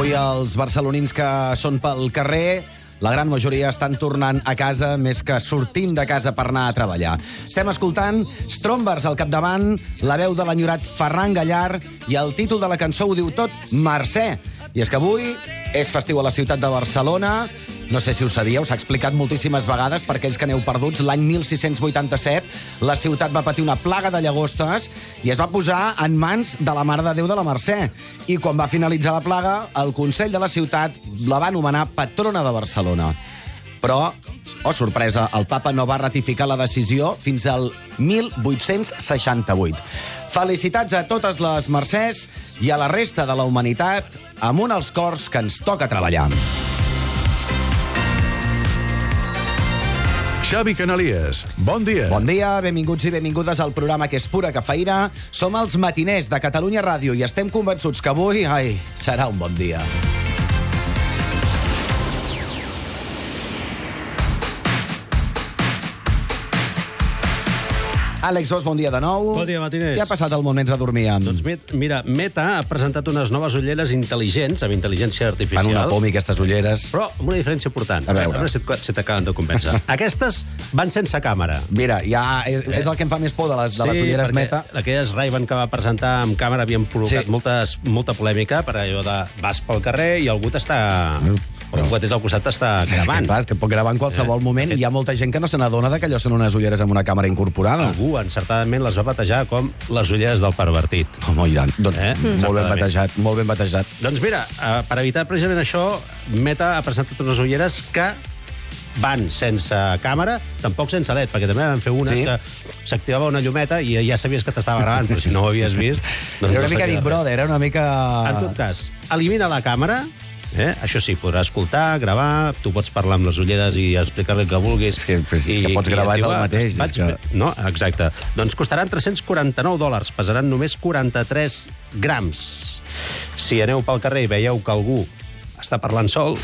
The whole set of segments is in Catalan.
Avui els barcelonins que són pel carrer, la gran majoria estan tornant a casa més que sortint de casa per anar a treballar. Estem escoltant Strombers al capdavant, la veu de l'enyorat Ferran Gallar i el títol de la cançó ho diu tot, Mercè. I és que avui és festiu a la ciutat de Barcelona. No sé si ho sabíeu, s'ha explicat moltíssimes vegades per aquells que aneu perduts. L'any 1687 la ciutat va patir una plaga de llagostes i es va posar en mans de la Mare de Déu de la Mercè. I quan va finalitzar la plaga, el Consell de la ciutat la va anomenar patrona de Barcelona. Però, oh sorpresa, el papa no va ratificar la decisió fins al 1868. Felicitats a totes les Mercès i a la resta de la humanitat amb un als cors que ens toca treballar. Xavi Canalies, bon dia. Bon dia, benvinguts i benvingudes al programa que és pura cafeïna. Som els matiners de Catalunya Ràdio i estem convençuts que avui, serà un bon dia. Àlex Bosch, bon dia de nou. Bon dia, matiners. Què ha passat al moment que dormíem? Doncs mira, Meta ha presentat unes noves ulleres intel·ligents, amb intel·ligència artificial. Fan una pomi, aquestes ulleres. Però amb una diferència important. A veure si t'acaben de convèncer. Aquestes van sense càmera. Mira, ja és el que em fa més por de les ulleres Meta. Aquelles Ray-Ban que va presentar amb càmera havien provocat molta polèmica per allò de vas pel carrer i algú t'està... Però algú al costat t'està gravant. És que pot gravar en qualsevol moment i hi ha molta gent que no se n'adona que allò són unes ulleres amb una càmera incorporada. Algú, encertadament, les va batejar com les ulleres del pervertit. Home, i tant. Molt ben batejat, molt ben batejat. Doncs mira, per evitar precisament això, Meta ha presentat unes ulleres que van sense càmera, tampoc sense LED, perquè també van fer unes que s'activava una llumeta i ja sabies que t'estava gravant, però si no ho havies vist... Era una mica Big Brother, era una mica... En tot cas, elimina la càmera, això sí, podrà escoltar, gravar, tu pots parlar amb les ulleres i explicar-li el que vulguis. És que pots gravar és el mateix. No, exacte. Doncs costaran $349, pesaran només 43 grams. Si aneu pel carrer i veieu que algú està parlant sol...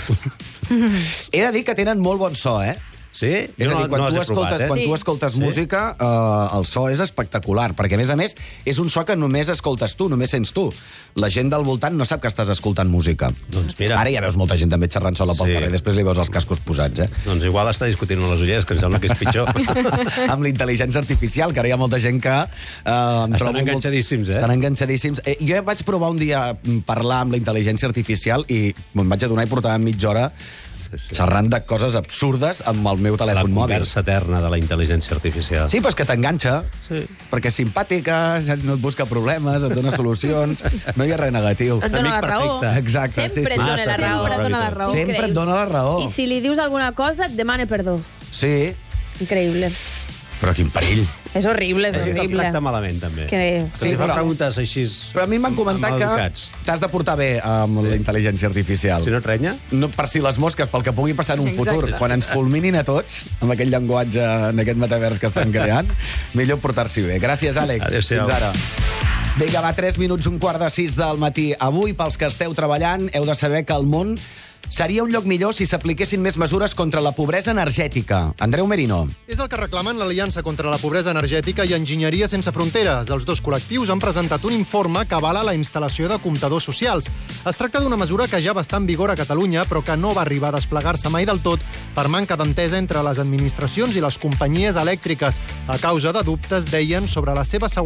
He de dir que tenen molt bon so, Sí? És a dir, quan tu escoltes música, el so és espectacular, perquè, a més, és un so que només escoltes tu, només sents tu. La gent del voltant no sap que estàs escoltant música. Doncs mira... Ara ja veus molta gent també xerrant sola pel carrer, després li veus els cascos posats, Doncs igual està discutint amb les ulleres, que em sembla que és pitjor. Amb la intel·ligència artificial, que ara hi ha molta gent que... Estan enganxadíssims, Estan enganxadíssims. Jo vaig provar un dia parlar amb la intel·ligència artificial i me'n vaig adonar i portava mitja hora xerrant de coses absurdes amb el meu telèfon mòbil. La conversa eterna de la intel·ligència artificial. Sí, però és que t'enganxa, perquè és simpàtica, no et busca problemes, et dona solucions, no hi ha res negatiu. Et dona la raó. Exacte. Sempre et dona la raó. Sempre et dona la raó. I si li dius alguna cosa, et demana perdó. Sí. Increïble. Però quin perill. És horrible, és horrible. Es tracta malament, també. Sí, però preguntes així... Però a mi m'han comentat que t'has de portar bé amb la intel·ligència artificial. Si no et renya? No, per si les mosques, pel que pugui passar en un futur. Quan ens fulminin a tots, amb aquest llenguatge, en aquest metavers que estan creant, millor portar-s'hi bé. Gràcies, Àlex. Adéu-siau. Fins ara. Vinga, va, 3 minuts, 5:45 del matí. Avui, pels que esteu treballant, heu de saber que el món seria un lloc millor si s'apliquessin més mesures contra la pobresa energètica. Andreu Merino. És el que reclamen l'Aliança contra la Pobresa Energètica i Enginyeria Sense Fronteres. Els dos col·lectius han presentat un informe que avala la instal·lació de comptadors socials. Es tracta d'una mesura que ja va estar en vigor a Catalunya, però que no va arribar a desplegar-se mai del tot per manca d'entesa entre les administracions i les companyies elèctriques, a causa de dubtes, deien, sobre la seva seguretat